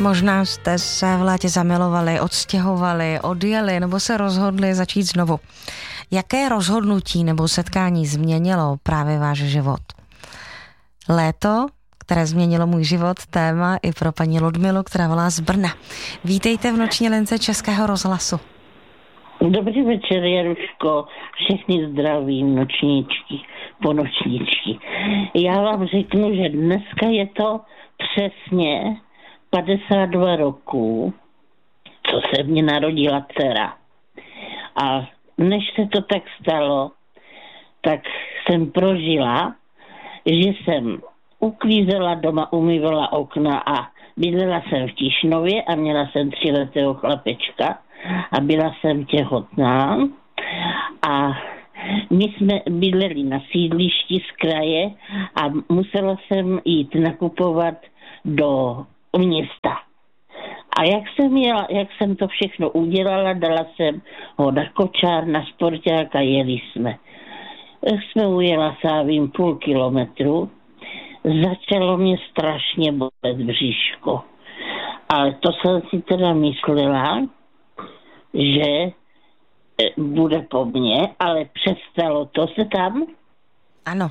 Možná jste se v létě zamilovali, odstěhovali, odjeli nebo se rozhodli začít znovu. Jaké rozhodnutí nebo setkání změnilo právě váš život? Léto, které změnilo můj život, téma i pro paní Ludmilu, která volá z Brna. Vítejte v noční lince Českého rozhlasu. Dobrý večer, Jaruško. Všechny zdravím, nočníčky, ponočníčky. Já vám řeknu, že dneska je to přesně 52 roků, co se mě narodila dcera. A než se to tak stalo, tak jsem prožila, že jsem uklízela doma, umývala okna a bydlela jsem v Tišnově a měla jsem 3letého chlapečka a byla jsem těhotná a my jsme bydleli na sídlišti z kraje a musela jsem jít nakupovat do města. A jak jsem to všechno udělala, dala jsem ho na kočár, na sporták a jeli jsme. Jsme ujela sávím půl kilometru, začalo mě strašně bolet bříško. Ale to jsem si teda myslela, že bude po mně, ale přestalo to se tam. Ano.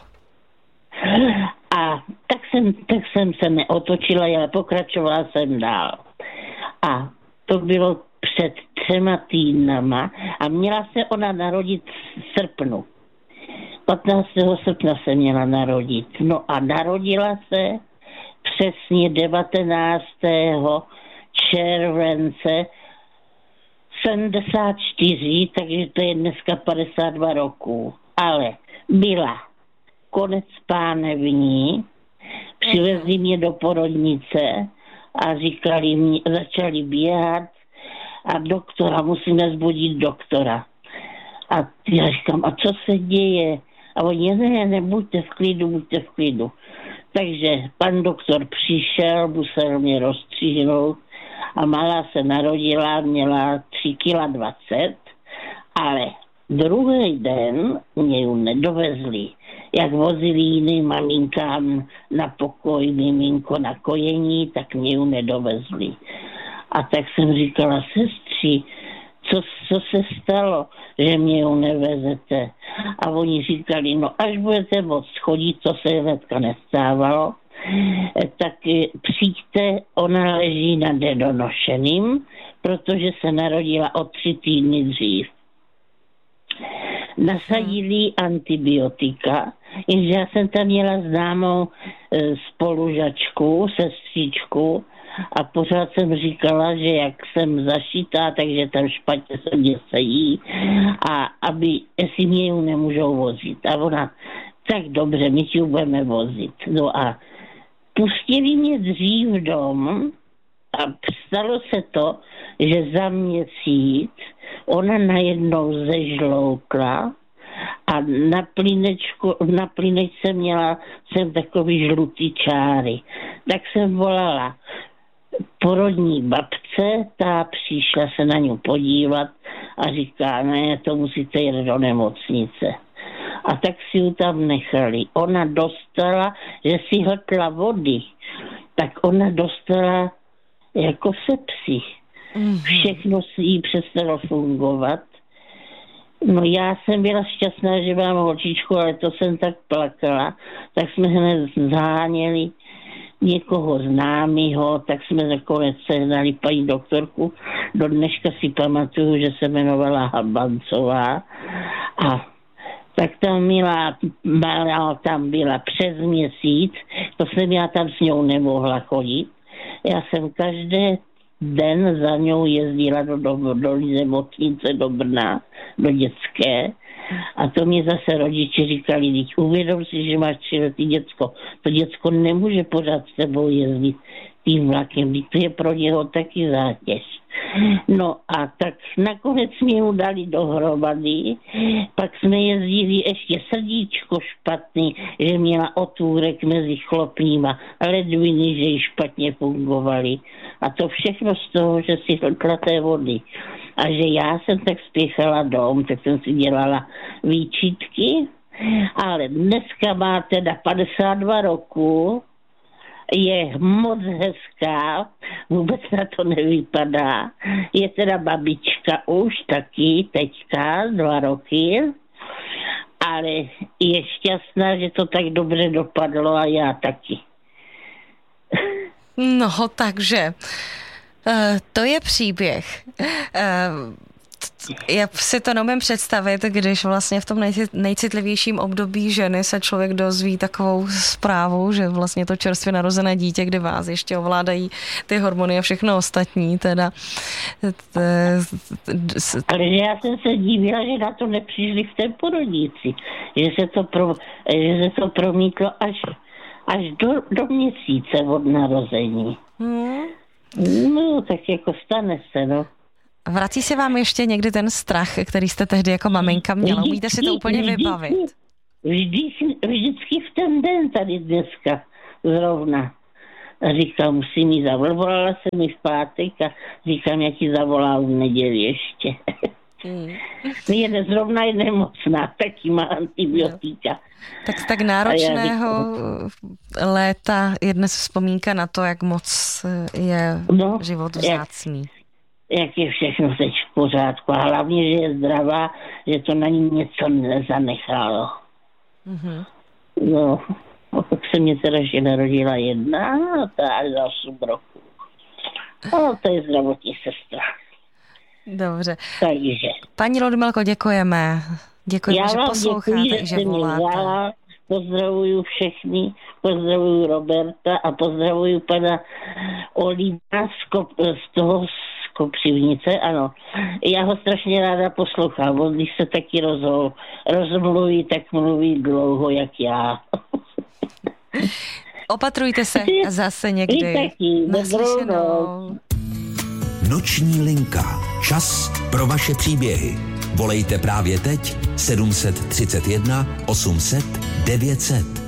A tak jsem se neotočila, ale pokračovala jsem dál. A to bylo před 3 týdnama a měla se ona narodit v srpnu. 15. srpna se měla narodit. No a narodila se přesně 19. července 74, takže to je dneska 52 roků. Ale byla konec pánevní, přivezli mě do porodnice a začali běhat a doktora, musíme zbudit doktora. A já říkám, a co se děje? A oni, ne, buďte v klidu. Takže pan doktor přišel, musel mě rozstříhnout a malá se narodila, měla 3,20 kg, ale druhý den mě ji nedovezli. Jak vozili jiným maminkám na pokoj, miminko na kojení, tak mě ji nedovezli. A tak jsem říkala, sestři, co se stalo, že mě ji nevezete? A oni říkali, no až budete moc chodit, to se hnedka nestávalo, tak přijďte, ona leží na nedonošeným, protože se narodila o 3 týdny dřív. Nasadili antibiotika, jenže já jsem tam měla známou spolužačku, sestřičku a pořád jsem říkala, že jak jsem zašitá, takže tam špatně se mě sejí a jestli mě ji nemůžou vozit. A ona, tak dobře, my ti budeme vozit. No a pustili mě dřív dom a stalo se to, že za měsíc ona najednou zežloukla a na plínečce měla jsem takový žlutý čáry. Tak jsem volala porodní babce, ta přišla se na ňu podívat a říká, ne, to musíte jít do nemocnice. A tak si ji tam nechali. Ona dostala, že si hltla vody, tak ona dostala jako sepsi. Všechno si jí přestalo fungovat. No já jsem byla šťastná, že mám holčičku, ale to jsem tak plakala. Tak jsme hned zháněli někoho známýho, tak jsme nakonec sehnali paní doktorku. Do dneška si pamatuju, že se jmenovala Habancová. A tak tam byla přes měsíc, to jsem já tam s ňou nemohla chodit. Já jsem každý den za ňou jezdila do nemocnice do Brna, do dětské. A to mě zase rodiče říkali, teď uvědom si, že máš 3letý děcko. To děcko nemůže pořád s tebou jezdit tím vlakem, to je pro něho taky zátěž. No a tak nakonec mě ho dali dohromady, pak jsme jezdili ještě srdíčko špatný, že měla otvůrek mezi chlopníma, ledviny, že jí špatně fungovaly. A to všechno z toho, že si hltla té vody. A že já jsem tak spěchala dom, tak jsem si dělala výčitky, ale dneska má teda 52 roků je moc hezká, vůbec na to nevypadá. Je teda babička už taky, teďka, 2 roky, ale je šťastná, že to tak dobře dopadlo a já taky. No, takže to je příběh. Já si to neumím představit, když vlastně v tom nejcitlivějším období ženy se člověk dozví takovou zprávu, že vlastně to čerstvě narozené dítě, kde vás ještě ovládají ty hormony a všechno ostatní, teda. Ale já jsem se divila, že na to nepřišli v té porodnici, že se to promítlo až do měsíce od narození. No, tak jako stane se, no. Vrací se vám ještě někdy ten strach, který jste tehdy jako maminka měla? Umíte si to úplně vybavit? Vždycky v ten den tady dneska zrovna. Říkám, musím jí zavolat. Volala jsem mi v pátek a říkám, jak ji zavolám v neděli ještě. Zrovna je nemocná, taky má antibiotika. Tak z tak náročného léta je dnes vzpomínka na to, jak moc je život vzácný. Jak je všechno teď v pořádku. A hlavně, že je zdravá, že to na ní něco nezanechalo. Mm-hmm. No, pak se mě teda že narodila jedna, a ta za 8 roků. No, to je zdravotní sestra. Dobře. Takže. Paní Ludmilko, děkujeme. Děkujeme, že posloucháte, že voláte. Pozdravuju všechny, pozdravuju Roberta a pozdravuju pana Olína z toho Kopřivnice, ano. Já ho strašně ráda poslouchám. On, když se taky rozmluví, tak mluví dlouho, jak já. Opatrujte se zase někdy. Taky, naslyšenou. Noční linka. Čas pro vaše příběhy. Volejte právě teď 731 800 900.